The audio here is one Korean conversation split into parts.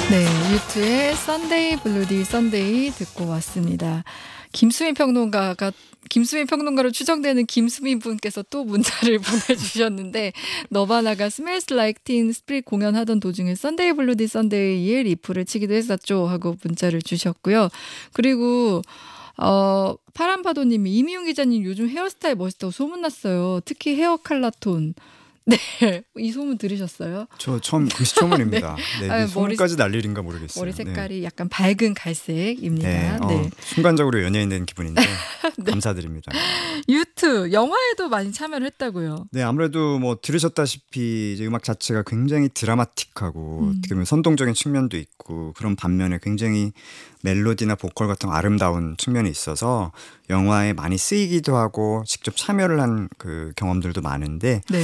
네, 유투의 썬데이 블루디 썬데이 듣고 왔습니다. 김수민 평론가로 추정되는 김수민 분께서 또 문자를 보내주셨는데 너바나가 Smells Like Teen Spirit 공연하던 도중에 썬데이 블루디 썬데이의 리프를 치기도 했었죠 하고 문자를 주셨고요. 그리고 파란파도님이 이미용 기자님 요즘 헤어스타일 멋있다고 소문났어요. 특히 헤어 칼라톤. 네, 이 소문 들으셨어요? 저 금시초문입니다. 네, 아, 소문까지 날 일인가 모르겠어요. 머리 색깔이 약간 밝은 갈색입니다. 네, 네. 순간적으로 연예인 된 기분인데 네. 감사드립니다. 유튜 영화에도 많이 참여를 했다고요. 네, 아무래도 뭐 들으셨다시피 이제 음악 자체가 굉장히 드라마틱하고 어떻게 보면 선동적인 측면도 있고 그런 반면에 굉장히 멜로디나 보컬 같은 아름다운 측면이 있어서 영화에 많이 쓰이기도 하고 직접 참여를 한 그 경험들도 많은데 네.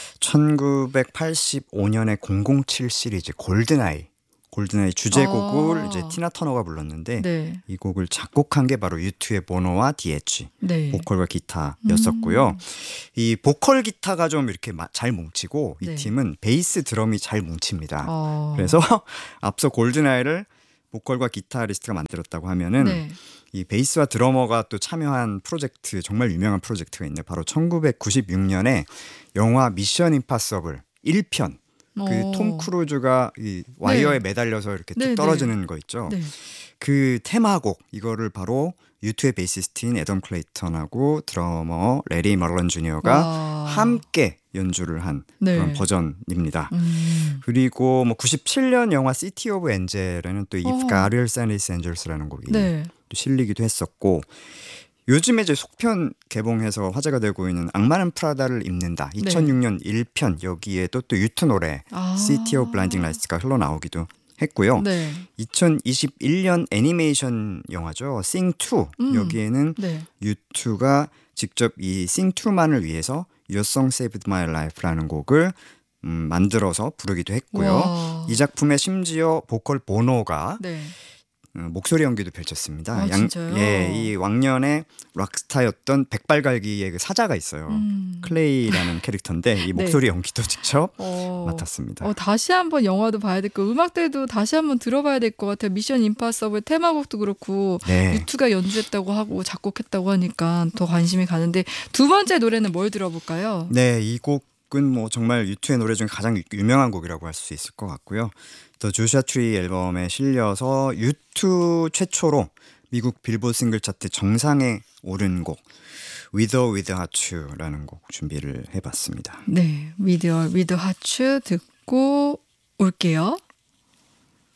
1985년에 007 시리즈 골든아이 주제곡을 이제 티나 터너가 불렀는데 네. 이 곡을 작곡한 게 바로 유투의 보노와 디에치 네. 보컬과 기타였었고요. 이 보컬 기타가 좀 이렇게 잘 뭉치고 이 네. 팀은 베이스 드럼이 잘 뭉칩니다. 그래서 앞서 골든아이를 보컬과 기타리스트가 만들었다고 하면은 네. 이 베이스와 드러머가 또 참여한 프로젝트, 정말 유명한 프로젝트가 있네요. 바로 1996년에 영화 미션 임파서블 1편 그 톰 크루즈가 이 와이어에 매달려서 이렇게 뚝 떨어지는 거 있죠. 네. 그 테마곡 이거를 바로 유투의 베이시스트인 애덤 클레이턴하고 드러머 레리 멀런 주니어가 함께 연주를 한 그런 버전입니다. 그리고 뭐 97년 영화 시티 오브 엔젤에는 또 If God Will Send His Angels라는 곡이 또 실리기도 했었고 요즘에 이제 속편 개봉해서 화제가 되고 있는 악마는 프라다를 입는다 2006년 1편 여기에도 또 유투 노래 City of Blinding Lights가 흘러나오기도 했고요. 2021년 애니메이션 영화죠. Sing2 여기에는 유투가 직접 이 Sing2만을 위해서 Your Song Saved My Life라는 곡을 만들어서 부르기도 했고요. 이 작품에 심지어 보컬 보노가 목소리 연기도 펼쳤습니다. 진짜요? 예, 이 왕년에 락스타였던 백발갈기의 그 사자가 있어요. 클레이라는 캐릭터인데 이 목소리 연기도 직접 맡았습니다. 다시 한번 영화도 봐야 될 거, 음악들도 다시 한번 들어봐야 될 것 같아요. 미션 임파서블 테마곡도 그렇고 유투가 연주했다고 하고 작곡했다고 하니까 더 관심이 가는데 두 번째 노래는 뭘 들어볼까요? 네, 이 곡은 뭐 정말 유투의 노래 중에 가장 유명한 곡이라고 할 수 있을 것 같고요. 더 조슈아 트리 앨범에 실려서 유투 최초로 미국 빌보드 싱글 차트 정상에 오른 곡 With or Without You라는 곡 준비를 해봤습니다. 네, With or Without You 듣고 올게요.